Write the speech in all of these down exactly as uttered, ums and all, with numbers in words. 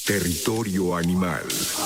Territorio Animal.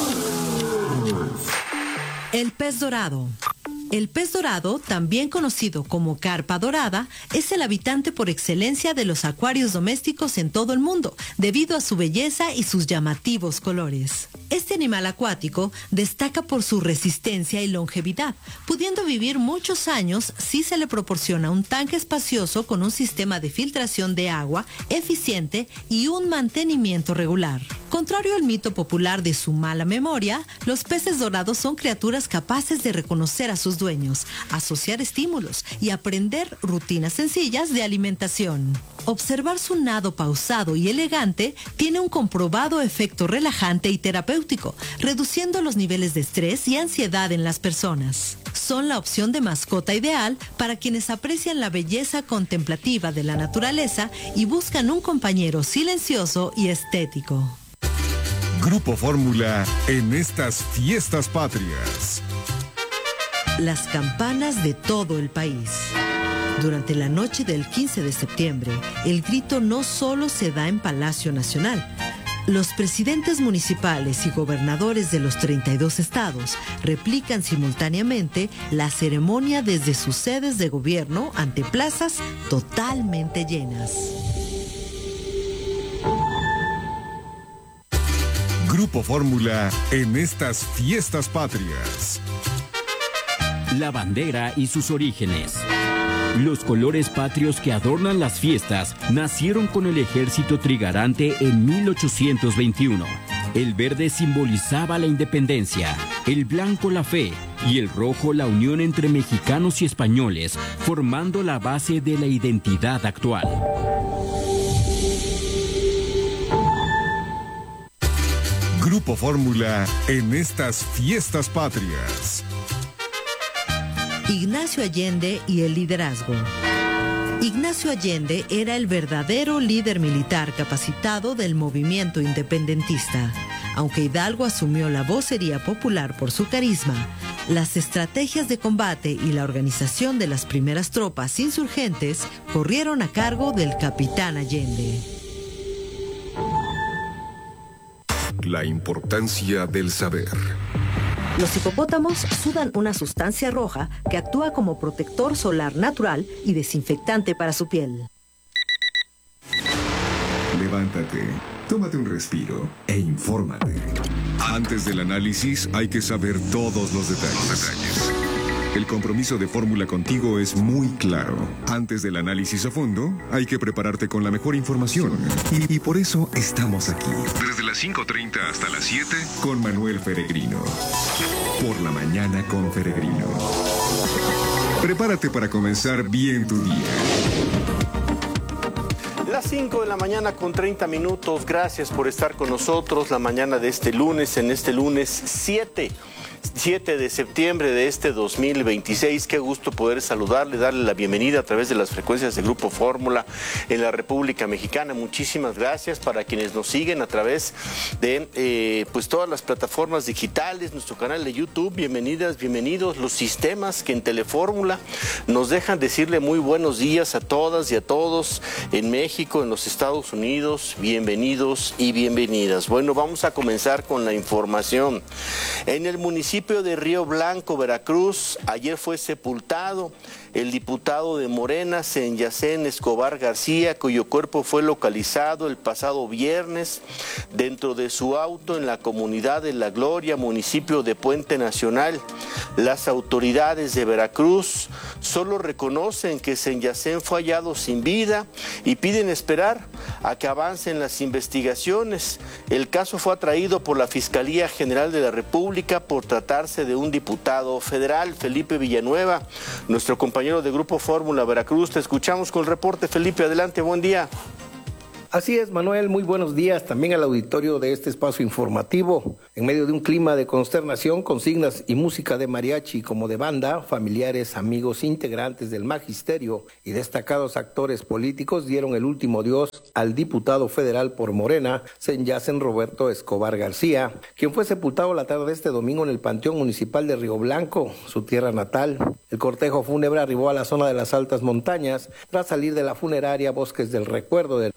El pez dorado. El pez dorado, también conocido como carpa dorada, es el habitante por excelencia de los acuarios domésticos en todo el mundo, debido a su belleza y sus llamativos colores. Este animal acuático destaca por su resistencia y longevidad, pudiendo vivir muchos años si se le proporciona un tanque espacioso con un sistema de filtración de agua eficiente y un mantenimiento regular. Contrario al mito popular de su mala memoria, los peces dorados son criaturas capaces de reconocer a sus dueños, asociar estímulos y aprender rutinas sencillas de alimentación. Observar su nado pausado y elegante tiene un comprobado efecto relajante y terapéutico, reduciendo los niveles de estrés y ansiedad en las personas. Son la opción de mascota ideal para quienes aprecian la belleza contemplativa de la naturaleza y buscan un compañero silencioso y estético. Grupo Fórmula en estas fiestas patrias. Las campanas de todo el país. Durante la noche del quince de septiembre, el grito no solo se da en Palacio Nacional. Los presidentes municipales y gobernadores de los treinta y dos estados replican simultáneamente la ceremonia desde sus sedes de gobierno ante plazas totalmente llenas. Grupo Fórmula en estas fiestas patrias. La bandera y sus orígenes. Los colores patrios que adornan las fiestas nacieron con el ejército trigarante en mil ochocientos veintiuno. El verde simbolizaba la independencia, el blanco la fe y el rojo la unión entre mexicanos y españoles, formando la base de la identidad actual. Grupo Fórmula en estas fiestas patrias. Ignacio Allende y el liderazgo. Ignacio Allende era el verdadero líder militar capacitado del movimiento independentista. Aunque Hidalgo asumió la vocería popular por su carisma, las estrategias de combate y la organización de las primeras tropas insurgentes corrieron a cargo del capitán Allende. La importancia del saber. Los hipopótamos sudan una sustancia roja que actúa como protector solar natural y desinfectante para su piel. Levántate, tómate un respiro e infórmate. Antes del análisis hay que saber todos los detalles. Los detalles. El compromiso de Fórmula contigo es muy claro. Antes del análisis a fondo, hay que prepararte con la mejor información. Y, y por eso estamos aquí. Desde las cinco treinta hasta las siete, con Manuel Feregrino. Por la mañana con Feregrino. Prepárate para comenzar bien tu día. Las cinco de la mañana con treinta minutos. Gracias por estar con nosotros la mañana de este lunes, en este lunes siete de septiembre de este dos mil veintiséis. Qué gusto poder saludarle, darle la bienvenida a través de las frecuencias de Grupo Fórmula en la República Mexicana. Muchísimas gracias para quienes nos siguen a través de eh, pues todas las plataformas digitales, nuestro canal de YouTube. Bienvenidas, bienvenidos. Los sistemas que en Telefórmula nos dejan decirle muy buenos días a todas y a todos en México, en los Estados Unidos. Bienvenidos y bienvenidas. Bueno, vamos a comenzar con la información. En el municipio de Río Blanco, Veracruz, ayer fue sepultado el diputado de Morena, Senyacén Escobar García, cuyo cuerpo fue localizado el pasado viernes dentro de su auto en la comunidad de La Gloria, municipio de Puente Nacional. Las autoridades de Veracruz solo reconocen que Senyacén fue hallado sin vida y piden esperar a que avancen las investigaciones. El caso fue atraído por la Fiscalía General de la República por tratarse de un diputado federal. Felipe Villanueva, nuestro compañero de Grupo Fórmula Veracruz, te escuchamos con el reporte. Felipe, adelante, buen día. Así es, Manuel, muy buenos días también al auditorio de este espacio informativo. En medio de un clima de consternación, consignas y música de mariachi como de banda, familiares, amigos, integrantes del magisterio y destacados actores políticos dieron el último adiós al diputado federal por Morena, Senyacén Roberto Escobar García, quien fue sepultado la tarde de este domingo en el Panteón Municipal de Río Blanco, su tierra natal. El cortejo fúnebre arribó a la zona de las altas montañas tras salir de la funeraria Bosques del Recuerdo de la ciudad de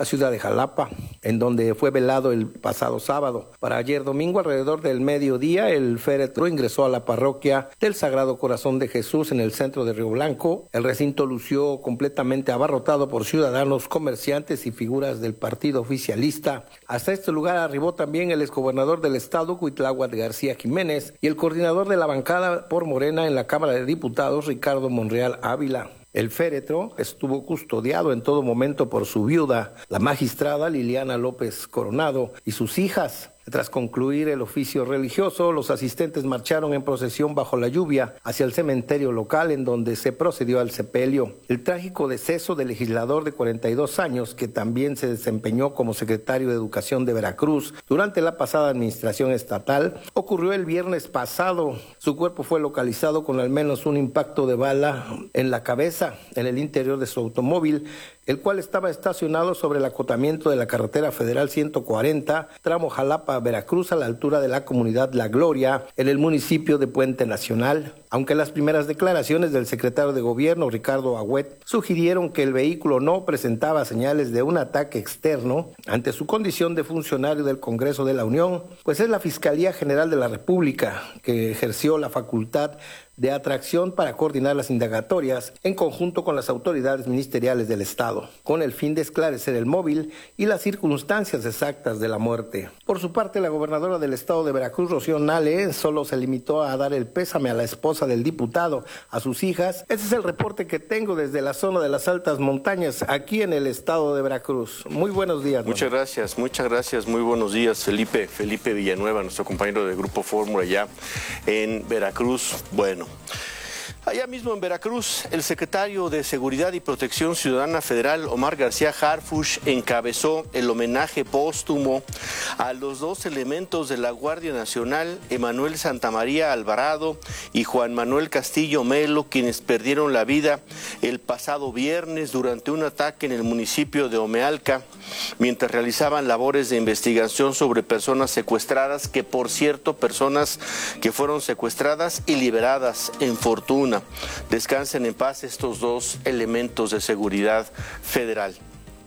Jalapa, en donde fue velado el pasado sábado. Para ayer domingo, alrededor del mediodía, el féretro ingresó a la parroquia del Sagrado Corazón de Jesús en el centro de Río Blanco. El recinto lució completamente abarrotado por ciudadanos, comerciantes y figuras del partido oficialista. Hasta este lugar arribó también el exgobernador del estado, Cuitláhuac García Jiménez, y el coordinador de la bancada por Morena en la Cámara de Diputados, Ricardo Monreal Ávila. El féretro estuvo custodiado en todo momento por su viuda, la magistrada Liliana López Coronado, y sus hijas. Tras concluir el oficio religioso, los asistentes marcharon en procesión bajo la lluvia hacia el cementerio local, en donde se procedió al sepelio. El trágico deceso del legislador de cuarenta y dos años, que también se desempeñó como secretario de Educación de Veracruz durante la pasada administración estatal, ocurrió el viernes pasado. Su cuerpo fue localizado con al menos un impacto de bala en la cabeza, en el interior de su automóvil, el cual estaba estacionado sobre el acotamiento de la carretera federal ciento cuarenta, tramo Jalapa-Veracruz, a la altura de la comunidad La Gloria, en el municipio de Puente Nacional. Aunque las primeras declaraciones del secretario de Gobierno, Ricardo Agüet, sugirieron que el vehículo no presentaba señales de un ataque externo, ante su condición de funcionario del Congreso de la Unión, pues es la Fiscalía General de la República que ejerció la facultad de atracción para coordinar las indagatorias en conjunto con las autoridades ministeriales del Estado, con el fin de esclarecer el móvil y las circunstancias exactas de la muerte. Por su parte, la gobernadora del Estado de Veracruz, Rocío Nale, solo se limitó a dar el pésame a la esposa del diputado, a sus hijas. Ese es el reporte que tengo desde la zona de las altas montañas, aquí en el Estado de Veracruz. Muy buenos días. Muchas ¿no? gracias, muchas gracias, muy buenos días, Felipe, Felipe Villanueva, nuestro compañero del Grupo Fórmula allá en Veracruz. Bueno, allá mismo en Veracruz, el secretario de Seguridad y Protección Ciudadana Federal, Omar García Harfuch, encabezó el homenaje póstumo a los dos elementos de la Guardia Nacional, Emanuel Santamaría Alvarado y Juan Manuel Castillo Melo, quienes perdieron la vida el pasado viernes durante un ataque en el municipio de Omealca, mientras realizaban labores de investigación sobre personas secuestradas, que por cierto, personas que fueron secuestradas y liberadas en fortuna. Descansen en paz estos dos elementos de seguridad federal,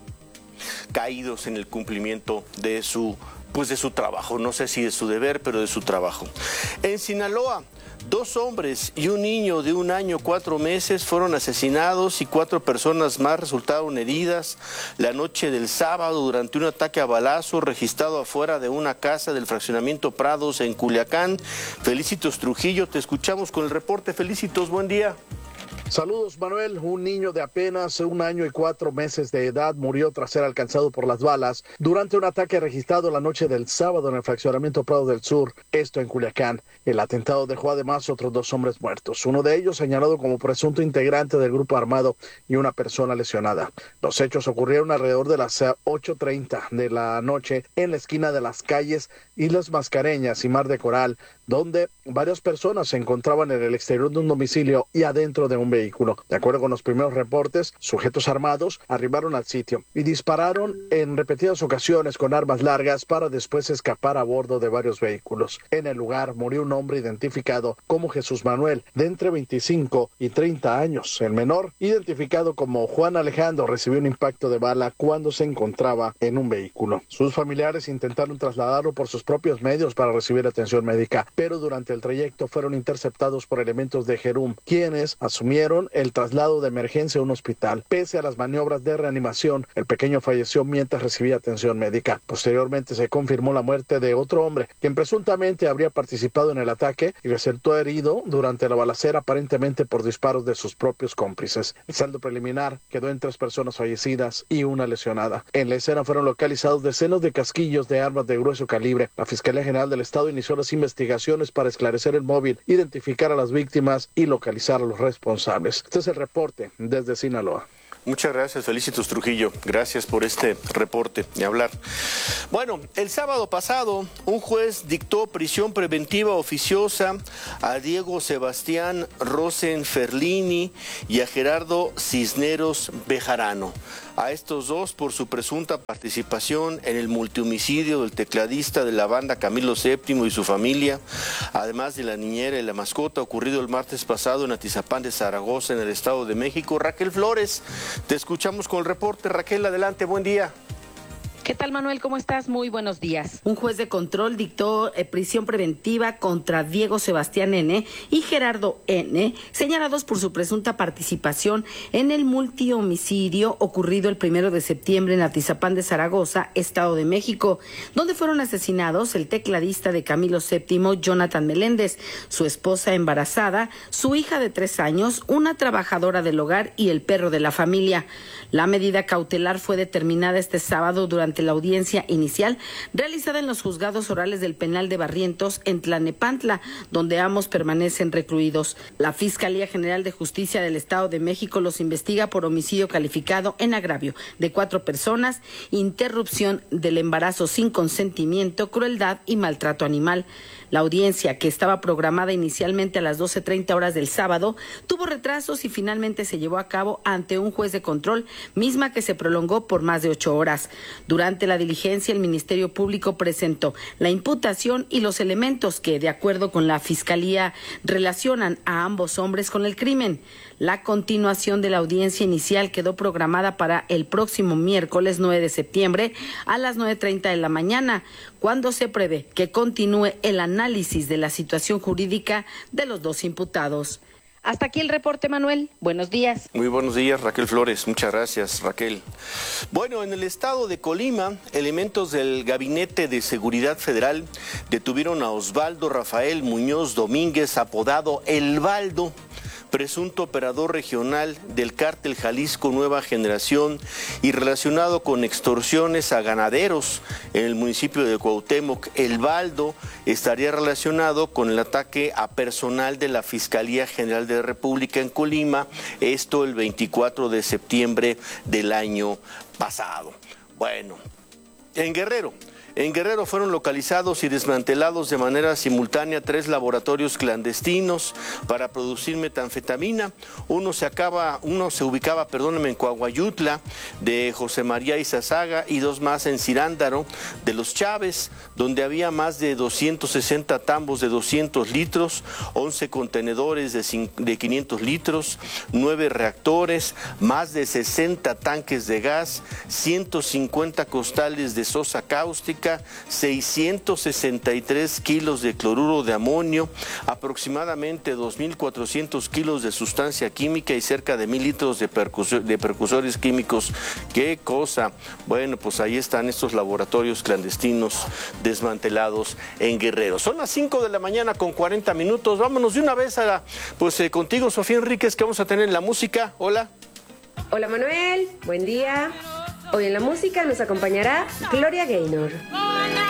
caídos en el cumplimiento de su, pues de su trabajo, no sé si de su deber, pero de su trabajo. En Sinaloa, dos hombres y un niño de un año cuatro meses fueron asesinados y cuatro personas más resultaron heridas la noche del sábado durante un ataque a balazo registrado afuera de una casa del fraccionamiento Prados en Culiacán. Felicitos Trujillo, te escuchamos con el reporte. Felicitos, buen día. Saludos, Manuel. Un niño de apenas un año y cuatro meses de edad murió tras ser alcanzado por las balas durante un ataque registrado la noche del sábado en el fraccionamiento Prado del Sur, esto en Culiacán. El atentado dejó además otros dos hombres muertos, uno de ellos señalado como presunto integrante del grupo armado y una persona lesionada. Los hechos ocurrieron alrededor de las ocho treinta de la noche en la esquina de las calles Islas Mascareñas y Mar de Coral, donde varias personas se encontraban en el exterior de un domicilio y adentro de un vehículo. De acuerdo con los primeros reportes, sujetos armados arribaron al sitio y dispararon en repetidas ocasiones con armas largas para después escapar a bordo de varios vehículos. En el lugar murió un hombre identificado como Jesús Manuel, de entre veinticinco y treinta años. El menor, identificado como Juan Alejandro, recibió un impacto de bala cuando se encontraba en un vehículo. Sus familiares intentaron trasladarlo por sus propios medios para recibir atención médica, pero durante el trayecto fueron interceptados por elementos de Jerum, quienes asumieron el traslado de emergencia a un hospital. Pese a las maniobras de reanimación, el pequeño falleció mientras recibía atención médica. Posteriormente se confirmó la muerte de otro hombre, quien presuntamente habría participado en el ataque y resultó herido durante la balacera, aparentemente por disparos de sus propios cómplices. El saldo preliminar quedó en tres personas fallecidas y una lesionada. En la escena fueron localizados decenas de casquillos de armas de grueso calibre. La Fiscalía General del Estado inició las investigaciones para esclarecer el móvil, identificar a las víctimas y localizar a los responsables. Este es el reporte desde Sinaloa. Muchas gracias, Felicitos Trujillo. Gracias por este reporte y hablar. Bueno, el sábado pasado, un juez dictó prisión preventiva oficiosa a Diego Sebastián Rosenferlini y a Gerardo Cisneros Bejarano. A estos dos por su presunta participación en el multihomicidio del tecladista de la banda Camilo séptimo y su familia, además de la niñera y la mascota, ocurrido el martes pasado en Atizapán de Zaragoza, en el Estado de México. Raquel Flores, te escuchamos con el reporte. Raquel, adelante, buen día. ¿Qué tal, Manuel? ¿Cómo estás? Muy buenos días. Un juez de control dictó eh, prisión preventiva contra Diego Sebastián N. y Gerardo N., señalados por su presunta participación en el multihomicidio ocurrido el primero de septiembre en Atizapán de Zaragoza, Estado de México, donde fueron asesinados el tecladista de Camilo séptimo, Jonathan Meléndez, su esposa embarazada, su hija de tres años, una trabajadora del hogar y el perro de la familia. La medida cautelar fue determinada este sábado durante la audiencia inicial realizada en los juzgados orales del penal de Barrientos en Tlalnepantla, donde ambos permanecen recluidos. La Fiscalía General de Justicia del Estado de México los investiga por homicidio calificado en agravio de cuatro personas, interrupción del embarazo sin consentimiento, crueldad y maltrato animal. La audiencia, que estaba programada inicialmente a las doce treinta horas del sábado, tuvo retrasos y finalmente se llevó a cabo ante un juez de control, misma que se prolongó por más de ocho horas. Durante la diligencia, el Ministerio Público presentó la imputación y los elementos que, de acuerdo con la Fiscalía, relacionan a ambos hombres con el crimen. La continuación de la audiencia inicial quedó programada para el próximo miércoles nueve de septiembre a las nueve treinta de la mañana, cuando se prevé que continúe el análisis de la situación jurídica de los dos imputados. Hasta aquí el reporte, Manuel. Buenos días. Muy buenos días, Raquel Flores. Muchas gracias, Raquel. Bueno, en el estado de Colima, elementos del Gabinete de Seguridad Federal detuvieron a Osvaldo Rafael Muñoz Domínguez, apodado El Baldo, presunto operador regional del cártel Jalisco Nueva Generación y relacionado con extorsiones a ganaderos en el municipio de Cuauhtémoc. El Baldo estaría relacionado con el ataque a personal de la Fiscalía General de la República en Colima, esto el veinticuatro de septiembre del año pasado. Bueno, en Guerrero. En Guerrero fueron localizados y desmantelados de manera simultánea tres laboratorios clandestinos para producir metanfetamina. Uno se acaba, uno se ubicaba, perdónenme, en Coahuayutla, de José María Izazaga, y dos más en Cirándaro, de los Chávez, donde había más de doscientos sesenta tambos de doscientos litros, once contenedores de, de quinientos litros, nueve reactores, más de sesenta tanques de gas, ciento cincuenta costales de sosa cáustica, seiscientos sesenta y tres kilos de cloruro de amonio, aproximadamente dos mil cuatrocientos kilos de sustancia química y cerca de mil litros de, percusor, de percursores químicos. ¡Qué cosa! Bueno, pues ahí están estos laboratorios clandestinos desmantelados en Guerrero. Son las cinco de la mañana con cuarenta minutos. Vámonos de una vez a la, pues eh, contigo, Sofía Enríquez, que vamos a tener en la música. Hola. Hola, Manuel. Buen día. Hoy en la música nos acompañará Gloria Gaynor.